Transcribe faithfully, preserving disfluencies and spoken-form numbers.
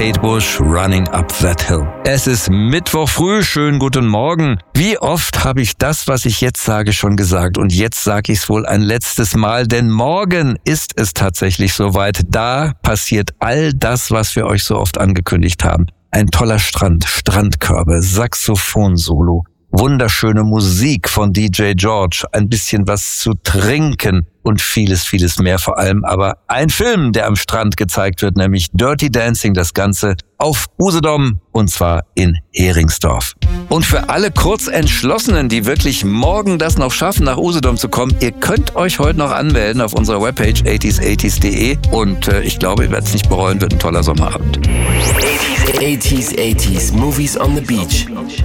Kate Bush, Running Up That Hill. Es ist Mittwoch früh, schönen guten Morgen. Wie oft habe ich das, was ich jetzt sage, schon gesagt? Und jetzt sage ich es wohl ein letztes Mal, denn morgen ist es tatsächlich soweit. Da passiert all das, was wir euch so oft angekündigt haben. Ein toller Strand, Strandkörbe, Saxophon-Solo, wunderschöne Musik von D J George, ein bisschen was zu trinken und vieles, vieles mehr vor allem. Aber ein Film, der am Strand gezeigt wird, nämlich Dirty Dancing, das Ganze auf Usedom und zwar in Heringsdorf. Und für alle Kurzentschlossenen, die wirklich morgen das noch schaffen, nach Usedom zu kommen, ihr könnt euch heute noch anmelden auf unserer Webpage eighties eighties punkt de und äh, ich glaube, ihr werdet es nicht bereuen, wird ein toller Sommerabend. eighties eighties Movies on the Beach.